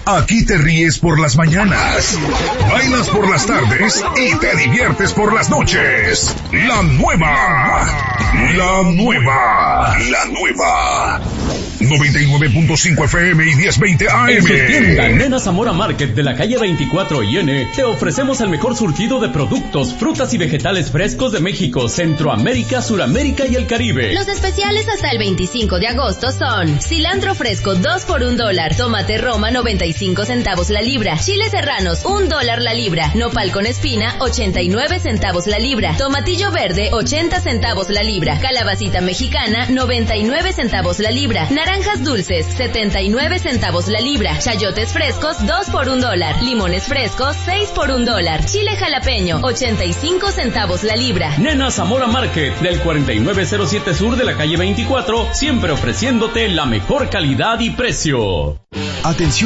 Aquí te ríes por las mañanas, bailas por las tardes y te diviertes por las noches. La nueva 99.5 FM y 1020 AM. En su tienda Nena Zamora Market de la calle 24 IN te ofrecemos el mejor surtido de productos, frutas y vegetales frescos de México, Centroamérica, Suramérica y el Caribe. Los especiales hasta el 25 de agosto son cilantro fresco 2 por $1, tomate Roma 95 centavos la libra, chiles serranos $1 la libra, nopal con espina 89 centavos la libra, tomatillo verde 80 centavos la libra, calabacita mexicana 99 centavos la libra, naranjas dulces 79 centavos la libra, chayotes frescos 2 por $1, limones frescos 6 por $1, chile jalapeño 85 centavos la libra. Nena Zamora Market del 4907 Sur de la calle 24, siempre ofreciéndote la mejor calidad y precio. Atención